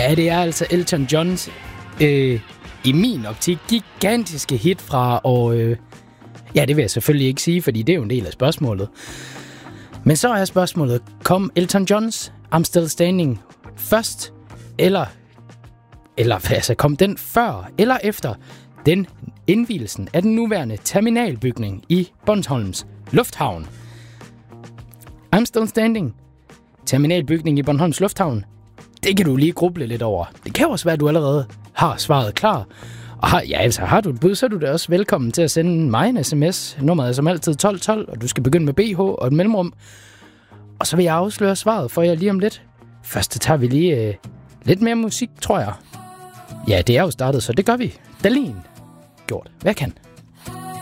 Ja, det er altså Elton Johns, i min optik, gigantiske hit fra år... ja, det vil jeg selvfølgelig ikke sige, fordi det er jo en del af spørgsmålet. Men så er spørgsmålet, kom Elton Johns I'm Still Standing først, eller altså, kom den før eller efter den indvielsen af den nuværende terminalbygning i Bornholms Lufthavn? I'm Still Standing, terminalbygning i Bornholms Lufthavn. Det kan du lige gruble lidt over. Det kan også være, at du allerede har svaret klar. Og har du et bud, så er du da også velkommen til at sende mig en sms. Nummeret er som altid 1212, og du skal begynde med BH og et mellemrum. Og så vil jeg afsløre svaret for jer lige om lidt. Først tager vi lige lidt mere musik, tror jeg. Ja, det er jo startet, så det gør vi. Dahlin. Gjort. Hvad kan?